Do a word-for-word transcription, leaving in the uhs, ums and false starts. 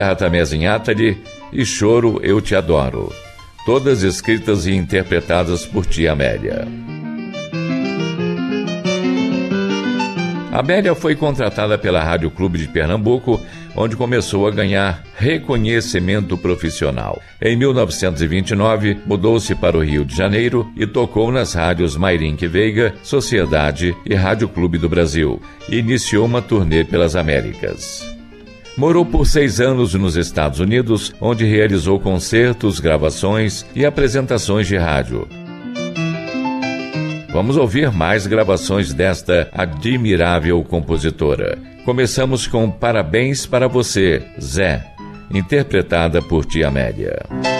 Ratamezinhatari e Choro Eu Te Adoro, todas escritas e interpretadas por Tia Amélia. Amélia foi contratada pela Rádio Clube de Pernambuco, onde começou a ganhar reconhecimento profissional. Em mil novecentos e vinte e nove, mudou-se para o Rio de Janeiro e tocou nas rádios Mairinque Veiga, Sociedade e Rádio Clube do Brasil, e iniciou uma turnê pelas Américas. Morou por seis anos nos Estados Unidos, onde realizou concertos, gravações e apresentações de rádio. Vamos ouvir mais gravações desta admirável compositora. Começamos com Parabéns para Você, Zé, interpretada por Tia Amélia.